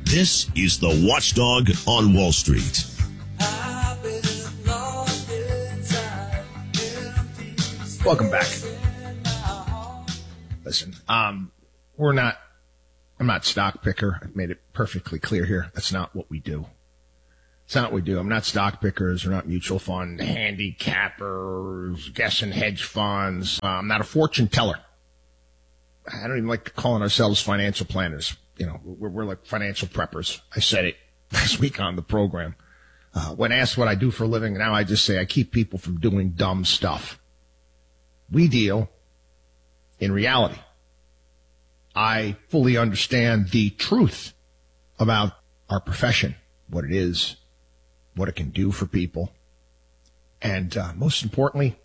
This is the Watchdog on Wall Street. Welcome back. Listen, I'm not stock picker. I've made it perfectly clear here. That's not what we do. It's not what we do. I'm not stock pickers. We're not mutual fund handicappers, guessing hedge funds. I'm not a fortune teller. I don't even like calling ourselves financial planners. You know, we're like financial preppers. I said it last week on the program. When asked what I do for a living, now I just say I keep people from doing dumb stuff. We deal in reality. I fully understand the truth about our profession, what it is, what it can do for people. And most importantly,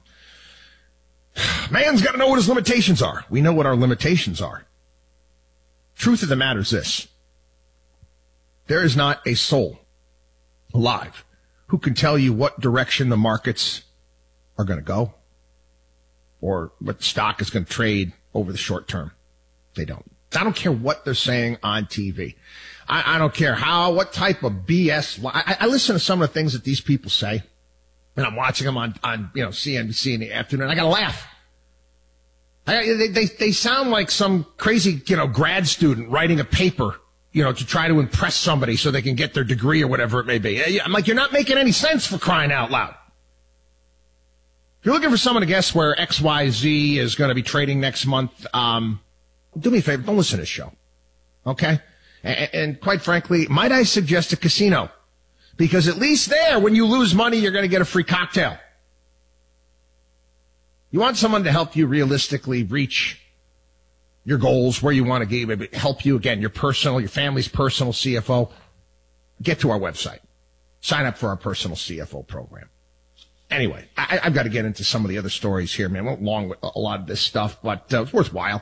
man's got to know what his limitations are. We know what our limitations are. Truth of the matter is this. There is not a soul alive who can tell you what direction the markets are going to go or what stock is going to trade over the short term. They don't. I don't care what they're saying on TV. I don't care what type of BS. I listen to some of the things that these people say, and I'm watching them on CNBC in the afternoon. I got to laugh. They sound like some crazy, grad student writing a paper, to try to impress somebody so they can get their degree or whatever it may be. I'm like, you're not making any sense, for crying out loud. If you're looking for someone to guess where XYZ is going to be trading next month, do me a favor, don't listen to this show. Okay? And quite frankly, might I suggest a casino? Because at least there, when you lose money, you're going to get a free cocktail. You want someone to help you realistically reach your goals, where you want to get, help you, again, your family's personal CFO. Get to our website. Sign up for our personal CFO program. Anyway, I've got to get into some of the other stories here, man. I went long with a lot of this stuff, but it's worthwhile.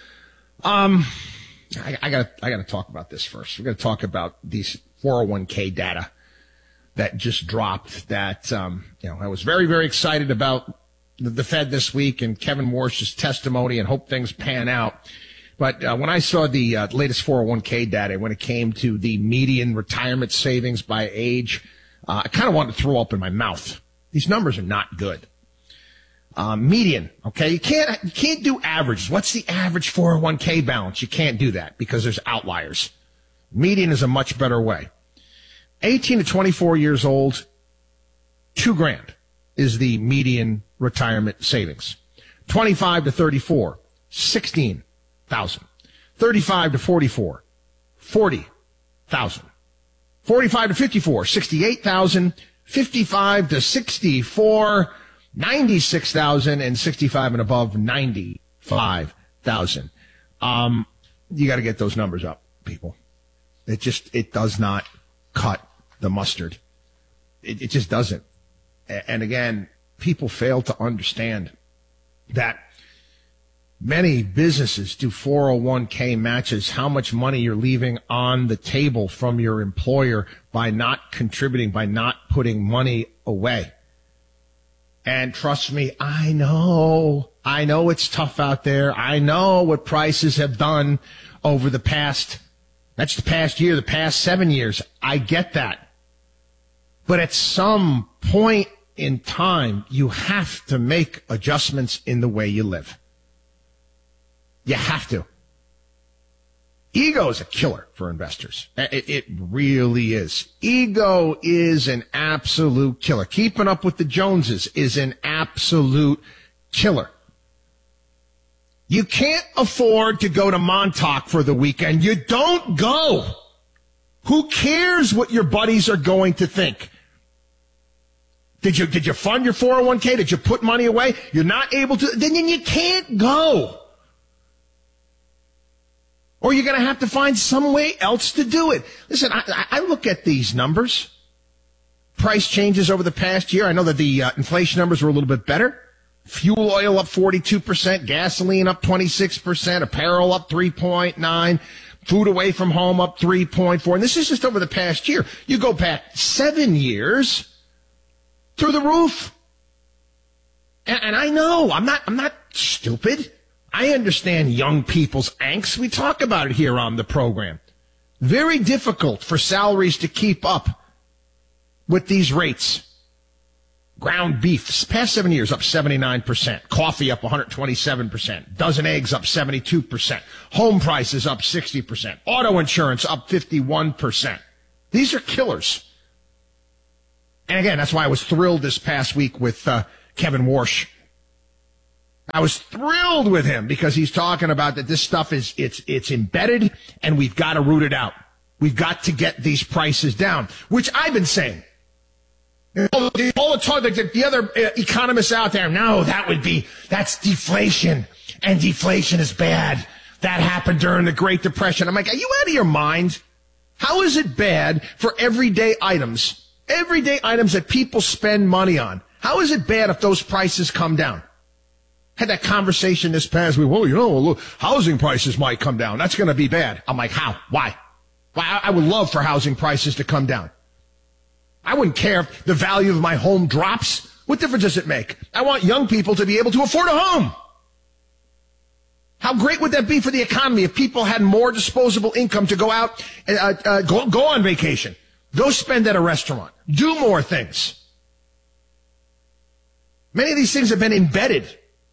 I gotta talk about this first. We're gonna talk about these 401k data that just dropped. That I was very, very excited about the Fed this week and Kevin Warsh's testimony and hope things pan out. But when I saw the latest 401k data, when it came to the median retirement savings by age, I kind of wanted to throw up in my mouth. These numbers are not good. Median, okay? You can't do averages. What's the average 401k balance? You can't do that because there's outliers. Median is a much better way. 18 to 24 years old, $2,000 is the median retirement savings. 25 to 34, 16,000. 35 to 44, 40,000. 45 to 54, 68,000. 55 to 64, 96,000, and 65 and above, 95,000. You got to get those numbers up, people. It does not cut the mustard. It just doesn't. And again, people fail to understand that many businesses do 401k matches, how much money you're leaving on the table from your employer by not contributing, by not putting money away. And trust me, I know it's tough out there. I know what prices have done over the past year, the past 7 years. I get that. But at some point in time, you have to make adjustments in the way you live. You have to. Ego is a killer for investors. It really is. Ego is an absolute killer. Keeping up with the Joneses is an absolute killer. You can't afford to go to Montauk for the weekend. You don't go. Who cares what your buddies are going to think? Did you fund your 401k? Did you put money away? You're not able to. Then you can't go. Or you're going to have to find some way else to do it. Listen, I look at these numbers. Price changes over the past year. I know that the inflation numbers were a little bit better. Fuel oil up 42%, gasoline up 26%, apparel up 3.9%, food away from home up 3.4%. And this is just over the past year. You go back 7 years, through the roof. And I know, I'm not stupid. I understand young people's angst. We talk about it here on the program. Very difficult for salaries to keep up with these rates. Ground beef, past 7 years, up 79%. Coffee up 127%. Dozen eggs up 72%. Home prices up 60%. Auto insurance up 51%. These are killers. And again, that's why I was thrilled this past week with Kevin Warsh. I was thrilled with him because he's talking about that this stuff it's embedded and we've got to root it out. We've got to get these prices down, which I've been saying. All the talk, the other economists out there, no, that's deflation, and deflation is bad. That happened during the Great Depression. I'm like, are you out of your mind? How is it bad for everyday items that people spend money on? How is it bad if those prices come down? Had that conversation this past week. Well, look, housing prices might come down. That's going to be bad. I'm like, how? Why? I would love for housing prices to come down. I wouldn't care if the value of my home drops. What difference does it make? I want young people to be able to afford a home. How great would that be for the economy if people had more disposable income to go out, go on vacation, go spend at a restaurant, do more things. Many of these things have been embedded,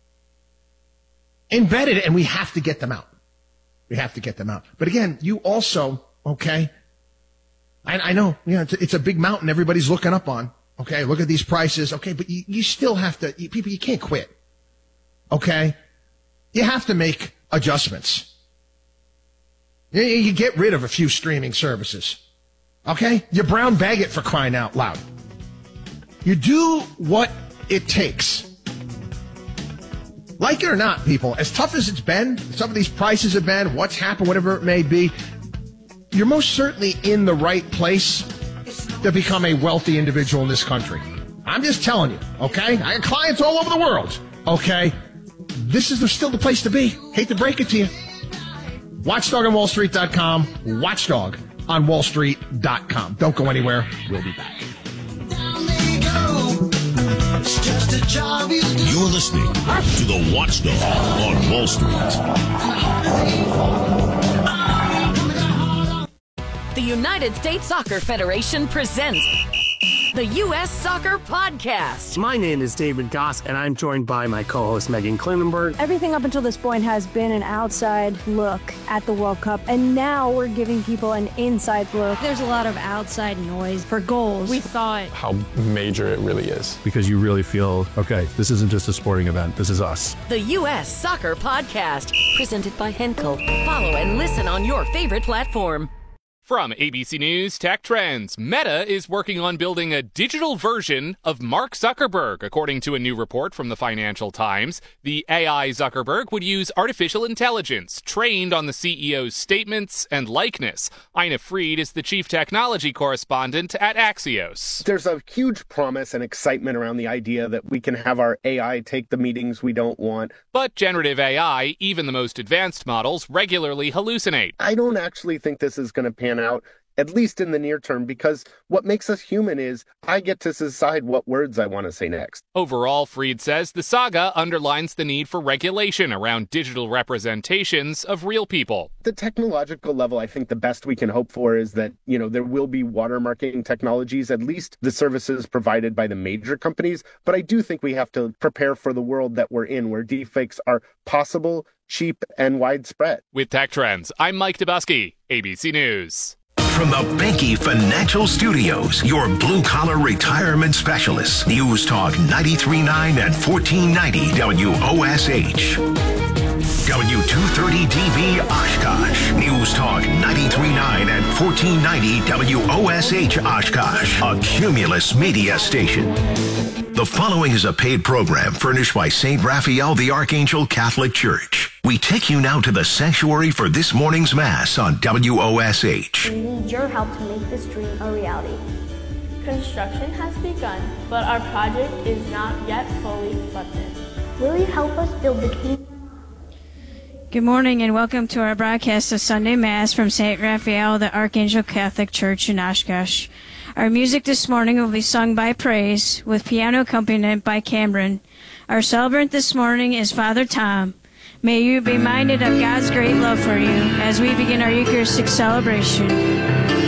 and we have to get them out. We have to get them out. But again, you also, okay, I know, it's a big mountain everybody's looking up on. Okay, look at these prices. Okay, but you still have to, people, you can't quit. Okay? You have to make adjustments. You get rid of a few streaming services. Okay? You brown bag it, for crying out loud. You do what it takes. Like it or not, people, as tough as it's been, some of these prices have been, what's happened, whatever it may be, you're most certainly in the right place to become a wealthy individual in this country. I'm just telling you, okay? I got clients all over the world, okay? This is still the place to be. Hate to break it to you. WatchdogOnWallStreet.com, WatchdogOnWallStreet.com. Don't go anywhere. We'll be back. You're listening to the Watchdog on Wall Street. The United States Soccer Federation presents the U.S. Soccer Podcast. My name is David Goss, and I'm joined by my co-host Megan Klinenberg. Everything up until this point has been an outside look at the World Cup, and now we're giving people an inside look. There's a lot of outside noise for goals. We thought how major it really is. Because you really feel, okay, this isn't just a sporting event, this is us. The U.S. Soccer Podcast, presented by Henkel. Follow and listen on your favorite platform. From ABC News Tech Trends, Meta is working on building a digital version of Mark Zuckerberg, according to a new report from the Financial Times. The AI Zuckerberg would use artificial intelligence trained on the CEO's statements and likeness. Ina Fried is the chief technology correspondent at Axios. There's a huge promise and excitement around the idea that we can have our AI take the meetings we don't want. But generative AI, even the most advanced models, regularly hallucinate. I don't actually think this is going to pan out, at least in the near term, because what makes us human is I get to decide what words I want to say next. Overall, Fried says the saga underlines the need for regulation around digital representations of real people. The technological level, I think the best we can hope for is that, there will be watermarking technologies, at least the services provided by the major companies. But I do think we have to prepare for the world that we're in, where deepfakes are possible, cheap, and widespread. With Tech Trends, I'm Mike Dubusky, ABC News. From the Banky Financial Studios, your blue-collar retirement specialists. News Talk 93.9 and 1490 WOSH. W230DB Oshkosh. News Talk 93.9 and 1490 WOSH Oshkosh. A Cumulus media station. The following is a paid program furnished by St. Raphael the Archangel Catholic Church. We take you now to the sanctuary for this morning's Mass on WOSH. We need your help to make this dream a reality. Construction has begun, but our project is not yet fully funded. Will you help us build the kingdom? Good morning and welcome to our broadcast of Sunday Mass from St. Raphael the Archangel Catholic Church in Oshkosh. Our music this morning will be sung by Praise with piano accompaniment by Cameron. Our celebrant this morning is Father Tom. May you be minded of God's great love for you as we begin our Eucharistic celebration.